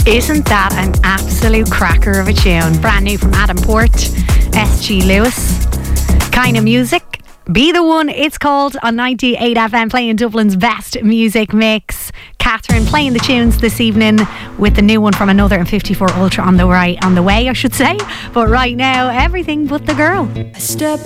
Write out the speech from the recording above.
Isn't that an absolute cracker of a tune? Brand new from Adam Port, SG Lewis. Kind of music. Be the One, it's called, on 98 FM, playing Dublin's best music mix. Catherine playing the tunes this evening with the new one from Another and 54 Ultra on the way, I should say. But right now, everything but the girl. I step